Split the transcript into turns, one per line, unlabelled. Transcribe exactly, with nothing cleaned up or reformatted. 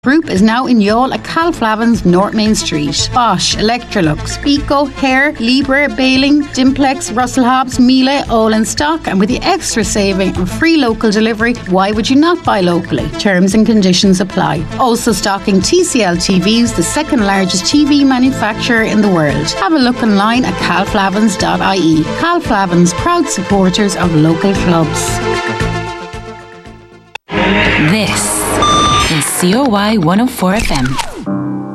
Group is now in Youghal at Calflavin's, North Main Street. Bosch, Electrolux, Pico, Hare, Libre, Bailing, Dimplex, Russell Hobbs, Miele, all in stock, and with the extra saving and free local delivery, why would you not buy locally? Terms and conditions apply. Also stocking T C L T Vs, the second largest T V manufacturer in the world. Have a look online at calflavins dot I E. Calflavins, proud supporters of local clubs.
This is C O Y one oh four F M.